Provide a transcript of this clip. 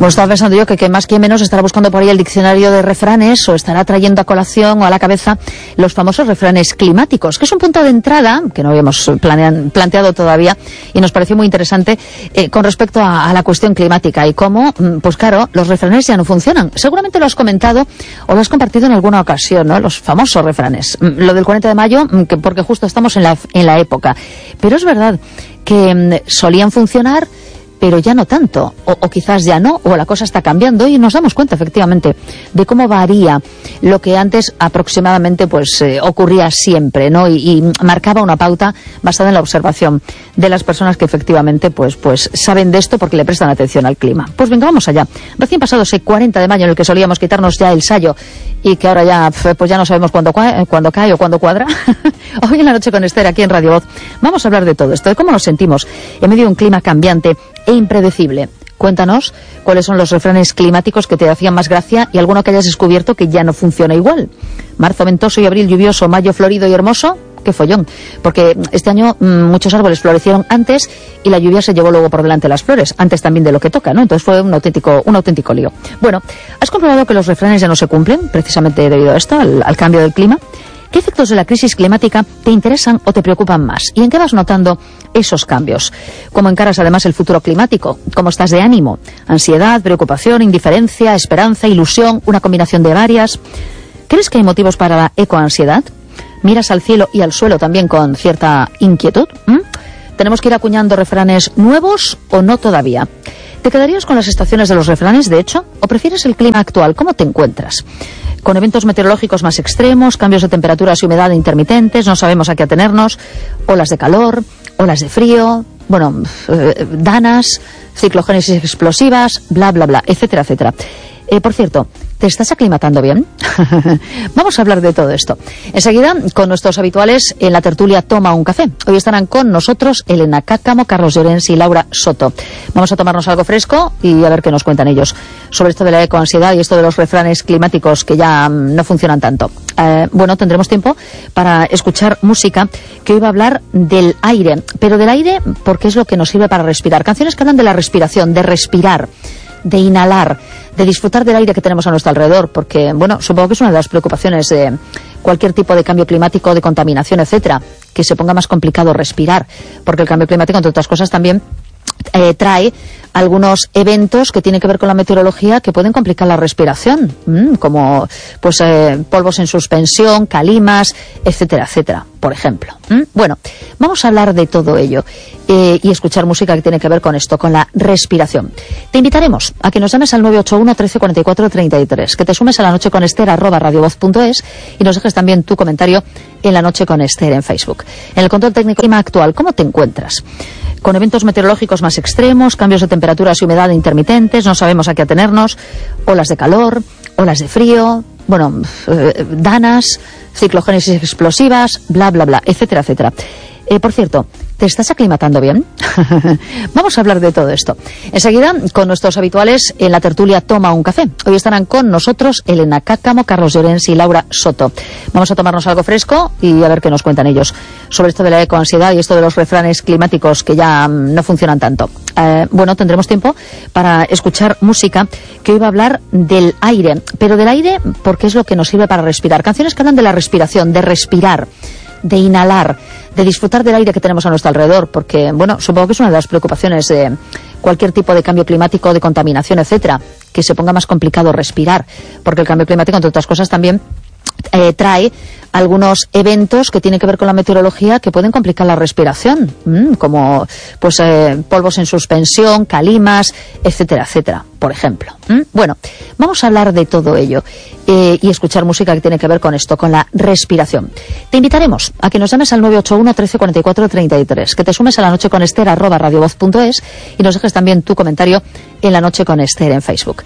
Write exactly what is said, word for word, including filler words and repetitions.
Bueno, estaba pensando yo que, que más que menos estará buscando por ahí el diccionario de refranes o estará trayendo a colación o a la cabeza los famosos refranes climáticos, que es un punto de entrada que no habíamos planean, planteado todavía y nos pareció muy interesante eh, con respecto a, a la cuestión climática y cómo, pues claro, los refranes ya no funcionan. Seguramente lo has comentado o lo has compartido en alguna ocasión, ¿no? Los famosos refranes. Lo del cuarenta de mayo, que porque justo estamos en la, en la época. Pero es verdad que mmm, solían funcionar, pero ya no tanto, o, o quizás ya no, o la cosa está cambiando y nos damos cuenta efectivamente de cómo varía lo que antes aproximadamente pues eh, ocurría siempre, ¿no? Y, y marcaba una pauta basada en la observación de las personas que efectivamente pues pues saben de esto porque le prestan atención al clima. Pues venga, vamos allá. Recién pasado ese cuarenta de mayo en el que solíamos quitarnos ya el sayo y que ahora ya pues ya no sabemos cuándo, cuándo cae o cuándo cuadra. Hoy en la noche con Esther aquí en Radio Voz vamos a hablar de todo esto, de cómo nos sentimos en medio de un clima cambiante e impredecible. Cuéntanos cuáles son los refranes climáticos que te hacían más gracia y alguno que hayas descubierto que ya no funciona igual. Marzo ventoso y abril lluvioso, mayo florido y hermoso. ¡Qué follón! Porque este año mmm, muchos árboles florecieron antes y la lluvia se llevó luego por delante las flores, antes también de lo que toca, ¿no? Entonces fue un auténtico, un auténtico lío. Bueno, ¿has comprobado que los refranes ya no se cumplen precisamente debido a esto, al, al cambio del clima? ¿Qué efectos de la crisis climática te interesan o te preocupan más? ¿Y en qué vas notando esos cambios? ¿Cómo encaras además el futuro climático? ¿Cómo estás de ánimo? ¿Ansiedad, preocupación, indiferencia, esperanza, ilusión, una combinación de varias? ¿Crees que hay motivos para la ecoansiedad? ¿Miras al cielo y al suelo también con cierta inquietud? ¿Mm? ¿Tenemos que ir acuñando refranes nuevos o no todavía? ¿Te quedarías con las estaciones de los refranes, de hecho? ¿O prefieres el clima actual? ¿Cómo te encuentras? Con eventos meteorológicos más extremos, cambios de temperaturas y humedad intermitentes, no sabemos a qué atenernos, olas de calor, olas de frío, bueno, eh, danas, ciclogénesis explosivas, bla, bla, bla, etcétera, etcétera. Eh, por cierto, ¿te estás aclimatando bien? Vamos a hablar de todo esto. Enseguida, con nuestros habituales en la tertulia Toma un Café. Hoy estarán con nosotros Elena Cáccamo, Carlos Llorens y Laura Soto. Vamos a tomarnos algo fresco y a ver qué nos cuentan ellos sobre esto de la ecoansiedad y esto de los refranes climáticos que ya mm, no funcionan tanto. Eh, bueno, tendremos tiempo para escuchar música que hoy va a hablar del aire, pero del aire porque es lo que nos sirve para respirar. Canciones que hablan de la respiración, de respirar, de inhalar, de disfrutar del aire que tenemos a nuestro alrededor, porque, bueno, supongo que es una de las preocupaciones de cualquier tipo de cambio climático, de contaminación, etcétera, que se ponga más complicado respirar, porque el cambio climático, entre otras cosas, también eh, trae algunos eventos que tienen que ver con la meteorología que pueden complicar la respiración, mmm, como pues eh, polvos en suspensión, calimas, etcétera, etcétera, por ejemplo. ¿Mm? Bueno, vamos a hablar de todo ello eh, y escuchar música que tiene que ver con esto, con la respiración. Te invitaremos a que nos llames al nueve ocho uno, trece, cuarenta y cuatro, treinta y tres, que te sumes a la noche con Esther arroba radiovoz punto es y nos dejes también tu comentario en la noche con Esther en Facebook. En el control técnico clima actual, ¿cómo te encuentras? Con eventos meteorológicos más extremos, cambios de temperaturas y humedad intermitentes, no sabemos a qué atenernos, olas de calor, olas de frío, bueno, eh, danas, ciclogénesis explosivas, bla, bla, bla, etcétera, etcétera. Eh, por cierto, ¿te estás aclimatando bien? Vamos a hablar de todo esto. Enseguida, con nuestros habituales en la tertulia Toma un Café. Hoy estarán con nosotros Elena Cáccamo, Carlos Llorens y Laura Soto. Vamos a tomarnos algo fresco y a ver qué nos cuentan ellos sobre esto de la ecoansiedad y esto de los refranes climáticos que ya mm, no funcionan tanto. Eh, bueno, tendremos tiempo para escuchar música que hoy va a hablar del aire, pero del aire porque es lo que nos sirve para respirar. Canciones que hablan de la respiración, de respirar, de inhalar, de disfrutar del aire que tenemos a nuestro alrededor, porque, bueno, supongo que es una de las preocupaciones de cualquier tipo de cambio climático, de contaminación, etcétera, que se ponga más complicado respirar, porque el cambio climático, entre otras cosas, también eh, trae algunos eventos que tienen que ver con la meteorología que pueden complicar la respiración, mmm, como pues eh, polvos en suspensión, calimas, etcétera, etcétera, por ejemplo. ¿Mm? Bueno, vamos a hablar de todo ello eh, y escuchar música que tiene que ver con esto, con la respiración. Te invitaremos a que nos llames al nueve ocho uno, trece, cuarenta y cuatro, treinta y tres, que te sumes a la noche con Esther arroba radiovoz punto es y nos dejes también tu comentario en la noche con Esther en Facebook.